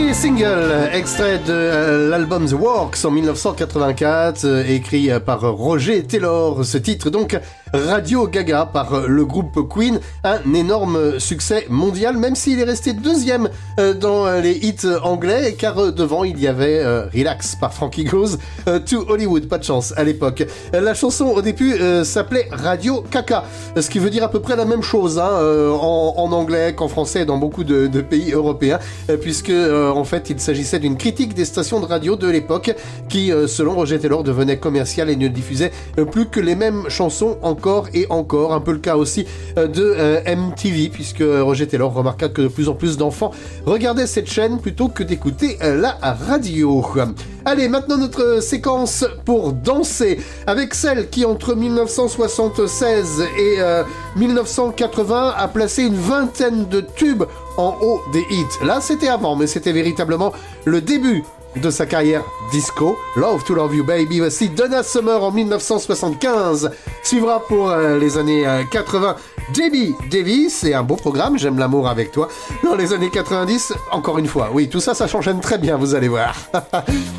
Premier single, extrait de l'album The Works en 1984, écrit par Roger Taylor. Ce titre donc, Radio Gaga par le groupe Queen, un énorme succès mondial, même s'il est resté deuxième dans les hits anglais, car devant il y avait Relax par Frankie Goes, To Hollywood, pas de chance à l'époque. La chanson au début s'appelait Radio Caca, ce qui veut dire à peu près la même chose en anglais qu'en français dans beaucoup de pays européens, puisque en fait il s'agissait d'une critique des stations de radio de l'époque qui, selon Roger Taylor, devenaient commerciales et ne diffusaient plus que les mêmes chansons encore et encore. Un peu le cas aussi de MTV, puisque Roger Taylor remarqua que de plus en plus d'enfants regardaient cette chaîne plutôt que d'écouter la radio. Allez, maintenant notre séquence pour danser avec celle qui, entre 1976 et 1980, a placé une vingtaine de tubes en haut des hits. Là, c'était avant, mais c'était véritablement le début de sa carrière disco. Love to Love You Baby, voici Donna Summer en 1975. Suivra pour les années 80 Debbie Davis, c'est un beau programme, J'aime l'amour avec toi. Dans les années 90, encore une fois, oui, tout ça, ça s'enchaîne très bien, vous allez voir.